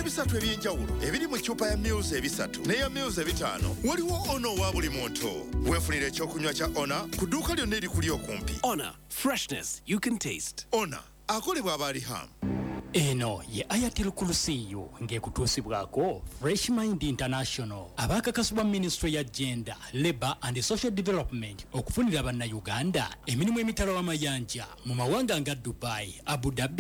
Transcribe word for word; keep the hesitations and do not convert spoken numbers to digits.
ebisatu ebyenjawulo ebiri mu ccupa ya Muse ebisatu n'eya Muse ebitaano waliwo ono wa buli muntu. Weefunire ekyokunywa kya Ona ku dduuka lyonna erikuli okumpi. Ona, freshness you can taste. Ona akolebwa aba Riham. Eno ye Ayatel Kulusiyo ngekutuusibwako Fresh Mind International abakakasibwa Ministry ya Gender, Labour and Social Development okufunira bannayuganda emirimu emitala w'amayanja mu mawanga nga Dubai, Abu Dhabi